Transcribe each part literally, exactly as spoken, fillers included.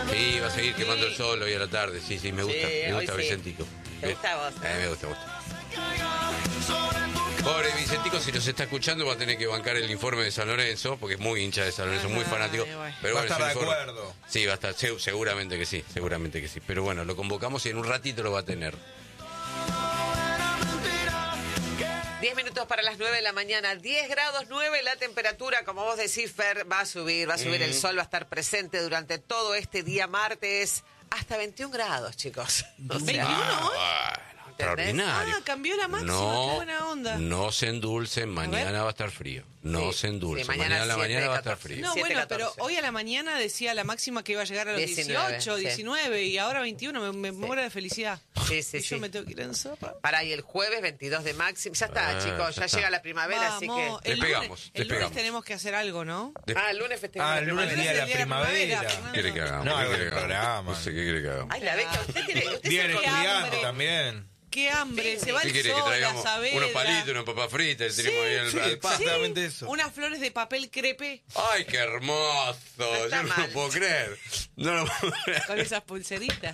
Sí, va a seguir quemando el sol hoy a la tarde. Sí, sí, me gusta. Sí, me gusta hoy sí. Vicentico. ¿Te gusta a vos? Eh, me gusta, me gusta. Pobre Vicentico, si nos está escuchando va a tener que bancar el informe de San Lorenzo, porque es muy hincha de San Lorenzo, muy fanático. Pero Va a bueno, estar de ese informe- acuerdo. Sí, va a estar, se- seguramente que sí, seguramente que sí. Pero bueno, lo convocamos y en un ratito lo va a tener. Diez minutos para las nueve de la mañana, diez grados nueve la temperatura, como vos decís, Fer, va a subir, va a subir el sol, va a estar presente durante todo este día martes, hasta veintiún grados, chicos. O sea, ¿veintiuno hoy? Bueno, extraordinario. Ah, cambió la máxima, No, qué buena onda. no se endulcen, mañana va a estar frío. No Sí, se endulcen, sí, mañana mañana, a la siete, mañana va a estar catorce. frío. No, siete, bueno, pero catorce. hoy a la mañana decía la máxima que iba a llegar a los diecinueve, dieciocho, sí. diecinueve y ahora veintiuno, me, me muero de felicidad. Sí, sí, y yo sí. me tengo que ir en sopa. Para y el jueves veintidós de máximo, ya está, Ah, chicos, ya, ya está. llega la primavera, así Vamos, que... el Despegamos, lunes, el lunes despegamos. tenemos que hacer algo, ¿no? Ah, el lunes festejamos Ah, la el lunes primavera. día de la Día de la primavera, primavera. Fernando. ¿Qué quiere que hagamos? No, ¿Qué algo quiere del que hagamos? programa. No sé qué quiere que hagamos. Ay, la beca, usted tiene... Usted Día se del con- estudiante hambre. también. Qué hambre, se va ¿Qué el quiere que sol, la traigamos? sabela. Unos palitos, unas papas fritas, tenemos ahí el, sí, el pan. exactamente eso. Unas flores de papel crepe ¡Ay, qué hermoso! está Yo no mal. lo puedo creer. No lo puedo creer. con esas pulseritas.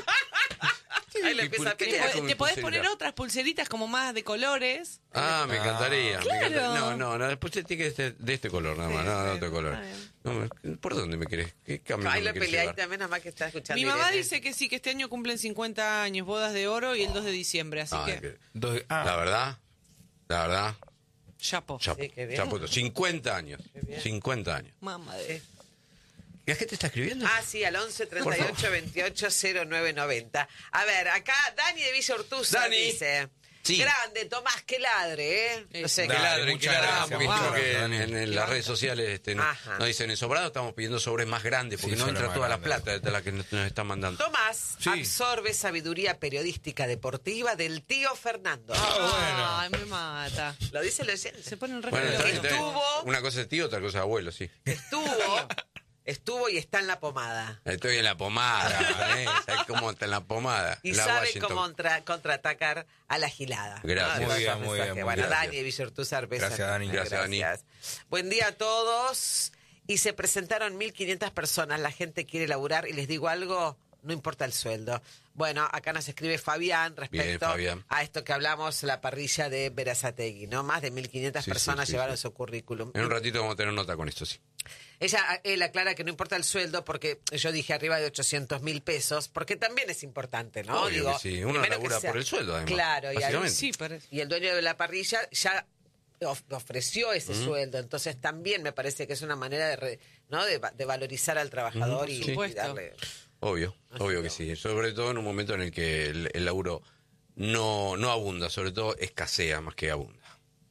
Ahí le ¿Y empieza por a qué? pelear. con Te podés pulserita. poner otras pulseritas como más de colores. Ah, me encantaría. me Claro. encantaría. No, no, no, después tiene que ser de este color nada más, Sí, no, de bueno, otro color. está bien. No, me- ¿por dónde me querés? ¿Qué camino Ahí me la querés peleadita, llevar? menos mal que está escuchando. Mi mamá Irene. dice que sí, que este año cumplen cincuenta años, bodas de oro y el dos de diciembre, así Ay, que que- Dos- ah, La verdad, la verdad, chapo. chapo, Sí, qué bien. chaputo. cincuenta años, cincuenta años. Mamá de... ¿Y a qué te está escribiendo? Ah, sí, al once treinta y ocho veintiocho cero nueve noventa. A ver, acá Dani de Villa Urtuza Dani. dice... Sí. Grande, Tomás, que ladre, ¿eh? No sé, Que Dale, ladren, que muchas ladren, gracias, porque muchas creo que gracias, en, Dani. en- en las redes sociales este, no- Ajá. nos dicen en sobrado, estamos pidiendo sobres más grandes, porque Sí, no sobres entra más toda la grandes. plata de la que nos, nos están mandando. Tomás Sí. absorbe sabiduría periodística deportiva del tío Fernando. Ah, Ay, me mata. Lo dice el oyente. Se pone un re Bueno, está bien, celoso. está bien. Estuvo- Una cosa es tío, otra cosa es abuelo, sí. Estuvo, estuvo y está en la pomada. Estoy en la pomada, ¿eh? ¿Sabes cómo está en la pomada? Y En la sabe Washington. cómo contra- contraatacar a la gilada. Gracias. ¿no? Muy bien, Entonces, muy bien, muy Bueno, bien. Dani de Villa Urtuza, besos. Gracias, Dani. Gracias, Dani. Buen día a todos. Y se presentaron mil quinientas personas. La gente quiere laburar y les digo algo, no importa el sueldo. Bueno, acá nos escribe Fabián respecto Bien, Fabián. a esto que hablamos, la parrilla de Berazategui, ¿no? Más de mil quinientas Sí, sí, personas sí, llevaron sí. su currículum. En un ratito vamos a tener nota con esto, sí. Ella, él aclara que no importa el sueldo porque yo dije arriba de ochocientos mil pesos, porque también es importante, ¿no? Obvio que sí, uno primero que labura sea- por el sueldo, además, Claro, y, al- básicamente. Sí, parece. y el dueño de la parrilla ya of- ofreció ese sueldo, entonces también me parece que es una manera de, re- ¿no? de, va- de valorizar al trabajador y, Por y supuesto. darle... Obvio, obvio que sí. Sobre todo en un momento en el que el, el laburo no, no abunda, sobre todo escasea más que abunda.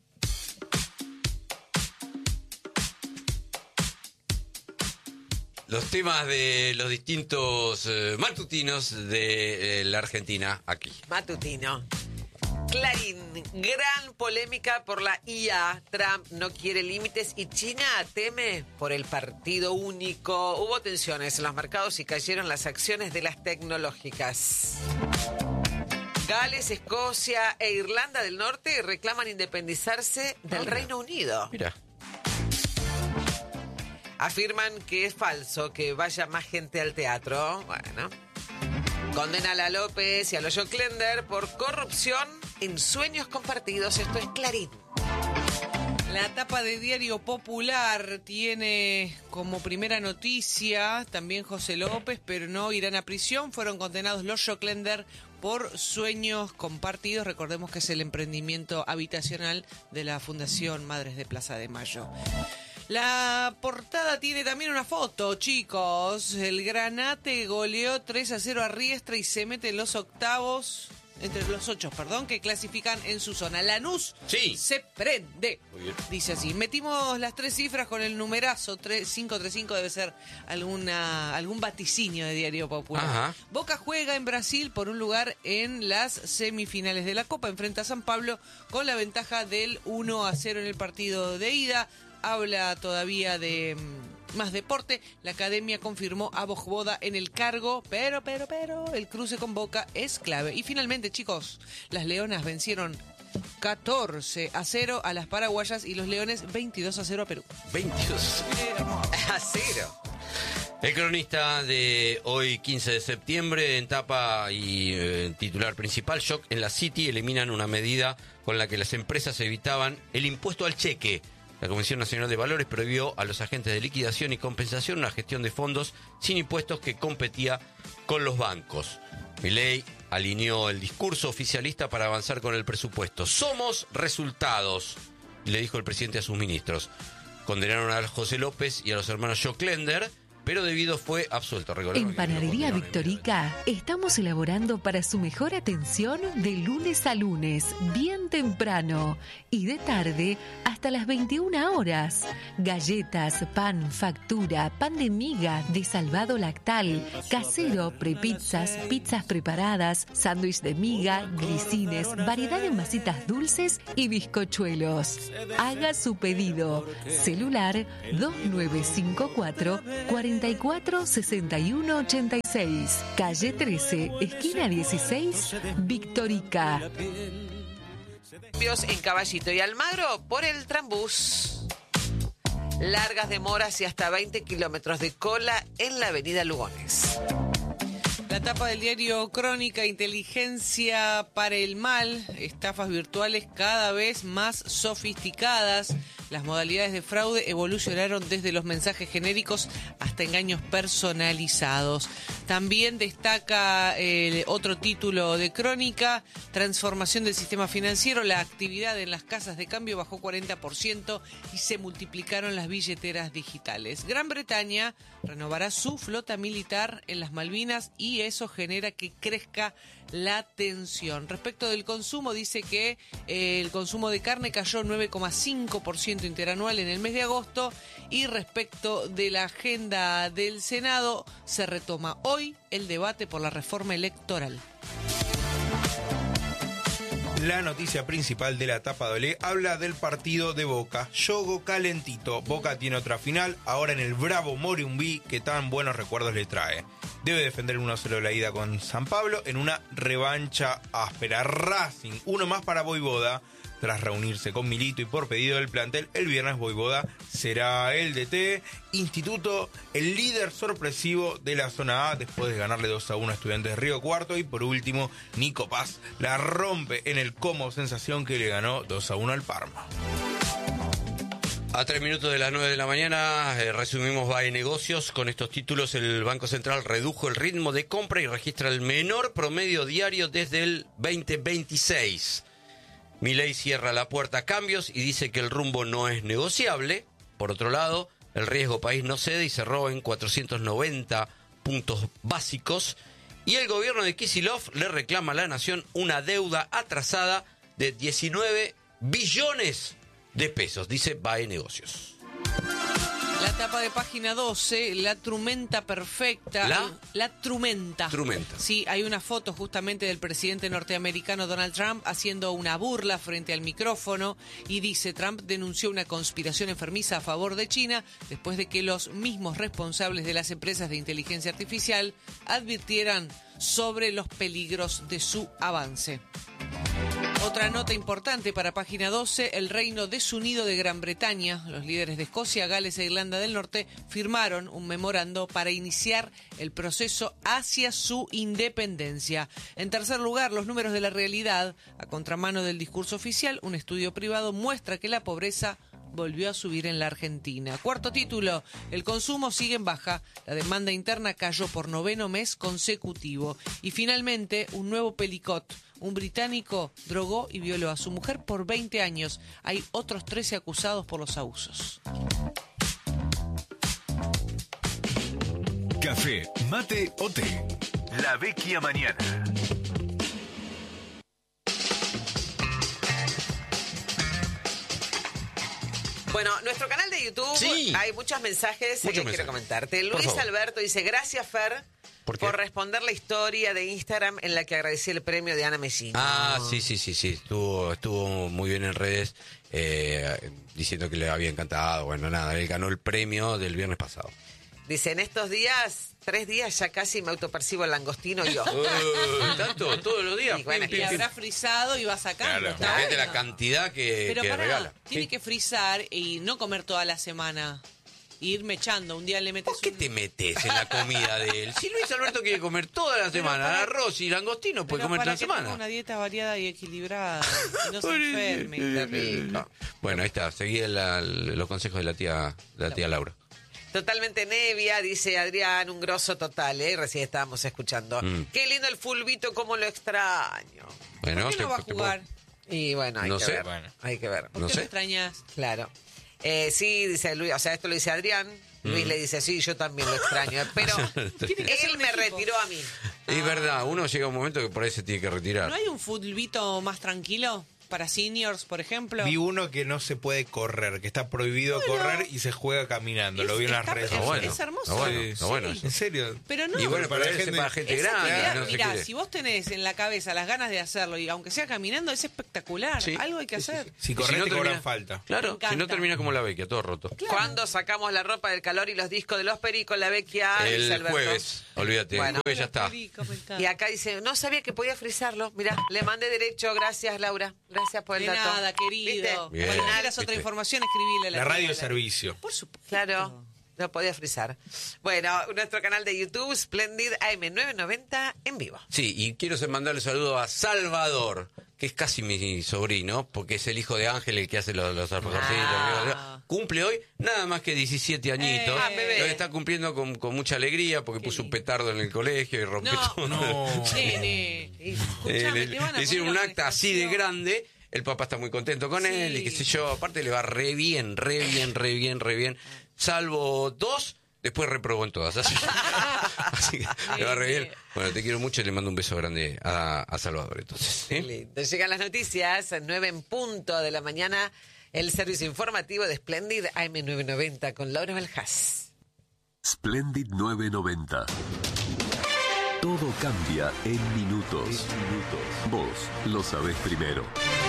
Los temas de los distintos eh, matutinos de eh, la Argentina aquí. Matutino. Clarín, gran polémica por la I A. Trump no quiere límites y China teme por el partido único. Hubo tensiones en los mercados y cayeron las acciones de las tecnológicas. Gales, Escocia e Irlanda del Norte reclaman independizarse del mira. Reino Unido. Mira, Afirman que es falso que vaya más gente al teatro. Bueno. Condenan a López y a Loyo Klender por corrupción en sueños compartidos. Esto es Clarín. La tapa de Diario Popular tiene como primera noticia también José López, pero no irán a prisión. Fueron condenados los Klender por sueños compartidos. Recordemos que es el emprendimiento habitacional de la Fundación Madres de Plaza de Mayo. La portada tiene también una foto, chicos. El Granate goleó tres a cero a Riestra y se mete en los octavos, entre los ocho, perdón, que clasifican en su zona. Lanús Sí. se prende. Muy bien. Dice así, metimos las tres cifras con el numerazo, cinco tres cinco debe ser alguna algún vaticinio de Diario Popular. Ajá. Boca juega en Brasil por un lugar en las semifinales de la Copa, enfrenta a San Pablo con la ventaja del uno a cero en el partido de ida. Habla todavía de mm, más deporte. La academia confirmó a Bojboda en el cargo, pero, pero, pero, el cruce con Boca es clave. Y finalmente, chicos, las Leonas vencieron catorce a cero a las paraguayas y los Leones veintidós a cero a Perú. veintidós. A cero. El cronista de hoy, quince de septiembre, en tapa y eh, titular principal, shock en la City, eliminan una medida con la que las empresas evitaban el impuesto al cheque. La Comisión Nacional de Valores prohibió a los agentes de liquidación y compensación una gestión de fondos sin impuestos que competía con los bancos. Milei alineó el discurso oficialista para avanzar con el presupuesto. Somos resultados, le dijo el presidente a sus ministros. Condenaron a José López y a los hermanos Schocklender, pero debido fue absuelto. En Panadería Victorica estamos elaborando para su mejor atención de lunes a lunes, bien temprano, y de tarde hasta las veintiuna horas. Galletas, pan, factura, pan de miga, de salvado lactal, casero, prepizzas, pizzas preparadas, sándwich de miga, glicines, variedad de masitas dulces y bizcochuelos. Haga su pedido. Celular dos nueve cinco cuatro, cuatro cuatro sesenta y uno ochenta y seis, calle trece, esquina dieciséis, Victorica. Cambios en Caballito y Almagro por el Trambús. Largas demoras y hasta veinte kilómetros de cola en la avenida Lugones. La tapa del diario Crónica, inteligencia para el mal, estafas virtuales cada vez más sofisticadas. Las modalidades de fraude evolucionaron desde los mensajes genéricos hasta engaños personalizados. También destaca el otro título de Crónica, transformación del sistema financiero. La actividad en las casas de cambio bajó cuarenta por ciento y se multiplicaron las billeteras digitales. Gran Bretaña renovará su flota militar en las Malvinas y eso genera que crezca la tensión. Respecto del consumo, dice que eh, el consumo de carne cayó nueve coma cinco por ciento interanual en el mes de agosto, y respecto de la agenda del Senado, se retoma hoy el debate por la reforma electoral. La noticia principal de la tapa de Olé habla del partido de Boca. Yogo calentito. Boca tiene otra final, ahora en el Bravo Morumbí, que tan buenos recuerdos le trae. Debe defender uno cero la ida con San Pablo en una revancha áspera. Racing, uno más para Voivoda. Tras reunirse con Milito y por pedido del plantel, el viernes Voivoda será el D T. Instituto, el líder sorpresivo de la zona A, después de ganarle dos a uno a Estudiantes de Río Cuarto. Y por último, Nico Paz la rompe en el Como Sensación, que le ganó dos a uno al Parma. A tres minutos de las nueve de la mañana, eh, resumimos B A E Negocios. Con estos títulos, el Banco Central redujo el ritmo de compra y registra el menor promedio diario desde el veinte veintiséis. Milei cierra la puerta a cambios y dice que el rumbo no es negociable. Por otro lado, el riesgo país no cede y cerró en cuatrocientos noventa puntos básicos. Y el gobierno de Kicillof le reclama a la nación una deuda atrasada de diecinueve billones de pesos, dice B A E Negocios. La tapa de página doce, la trumenta perfecta. ¿La? La trumenta. Trumenta. Sí, hay una foto justamente del presidente norteamericano Donald Trump haciendo una burla frente al micrófono y dice: Trump denunció una conspiración enfermiza a favor de China después de que los mismos responsables de las empresas de inteligencia artificial advirtieran sobre los peligros de su avance. Otra nota importante para página doce, el Reino desunido de Gran Bretaña. Los líderes de Escocia, Gales e Irlanda del Norte firmaron un memorando para iniciar el proceso hacia su independencia. En tercer lugar, los números de la realidad. A contramano del discurso oficial, un estudio privado muestra que la pobreza volvió a subir en la Argentina. Cuarto título, el consumo sigue en baja, la demanda interna cayó por noveno mes consecutivo. Y finalmente, un nuevo Pelicot. Un británico drogó y violó a su mujer por veinte años. Hay otros trece acusados por los abusos. Café, mate o té. La Vecchia Mañana. Bueno, nuestro canal de YouTube, sí, hay muchos mensajes muchos que mensajes. quiero comentarte. Luis Alberto dice: gracias, Fer, ¿Por, por responder la historia de Instagram en la que agradecí el premio de Ana Messina. Ah, sí, sí, sí, sí. Estuvo, estuvo muy bien en redes eh, diciendo que le había encantado. Bueno, nada, él ganó el premio del viernes pasado. Dice: en estos días, tres días ya casi me autopercibo el langostino yo. Uh, ¿Tanto? ¿Todos los días? Y bueno, Y habrá frizado y va sacando. Claro, está imagínate bueno. la cantidad que, Pero que pará, regala. tiene Sí. que frizar y no comer toda la semana. ir mechando. Un día le metes ¿Por qué un... te metes en la comida de él? Si Luis Alberto quiere comer toda la semana, para- arroz y langostino, puede Pero comer toda para la que tenga semana. una dieta variada y equilibrada. Y no se enferme. Qué rico. Bueno, ahí está, seguí la- los consejos de la tía, de la tía Laura. Totalmente Nevia, dice Adrián, un grosso total, ¿eh? Recién estábamos escuchando. Mm. Qué lindo el fulbito, cómo lo extraño. Bueno, ¿Por qué te- no va a te jugar? Y bueno, hay No que sé. ver. Bueno. Hay que ver. ¿Por No qué sé. lo extrañas? Claro. Eh, sí, dice Luis, o sea, esto lo dice Adrián. Luis le dice, sí, yo también lo extraño. Pero Tiene que ser él un me equipo. retiró a mí. Es verdad, uno llega a un momento que por ahí se tiene que retirar. ¿No hay un fulbito más tranquilo? Para seniors, por ejemplo. Vi uno que no se puede correr, que está prohibido correr y se juega caminando. Lo vi en las Está- redes es- Está sociales. bueno, es hermoso. está bueno, Sí, está sí. bueno eso. ¿En serio? Pero no. Y bueno, para para, gente- para gente esa grande, actividad, no se mirá, quiere. si vos tenés en la cabeza las ganas de hacerlo y aunque sea caminando, es espectacular. Sí. Algo hay que hacer. Si Y corres no te termina- cobran falta. Claro, Me si no encanta. termina como la Vecchia, todo roto. ¿Cuándo sacamos la ropa del calor y los discos de los Pericos, la Vecchia? Dice El Alberto. jueves, olvídate, Bueno. el jueves ya está. Perico, me encanta. Y acá dice, no sabía que podía frizarlo. Mirá, le mandé derecho. Gracias, Laura. Gracias por el De dato. nada, querido. ¿Viste? Bien. Cuando quieras otra ¿Viste? información, escribile a la La radio tía. es servicio. Por supuesto. Claro, lo podía frizar. Bueno, nuestro canal de YouTube, Splendid A M novecientos noventa en vivo. Sí, y quiero mandarle saludo a Salvador, que es casi mi sobrino, porque es el hijo de Ángel, el que hace los, los alfajorcitos. Ah. Cumple hoy nada más que diecisiete añitos. Eh, ah, bebé. Lo está cumpliendo con, con mucha alegría porque puso un petardo en el colegio y rompió No, todo. No. Nene. Eh, Escuchame, le, te van a le hicieron un poner acta así de amonestación. grande. El papá está muy contento con Sí. él y qué sé yo. Aparte le va re bien, re bien, re bien, re bien. Salvo dos, después reprobó en todas. Así, así que le va re bien. Bueno, te quiero mucho y le mando un beso grande a, a Salvador. Entonces, ¿sí? Lindo. Llegan las noticias, nueve en punto de la mañana, el servicio informativo de Splendid A M novecientos noventa con Laura Valjas. Splendid novecientos noventa. Todo cambia en minutos. Vos lo sabés primero.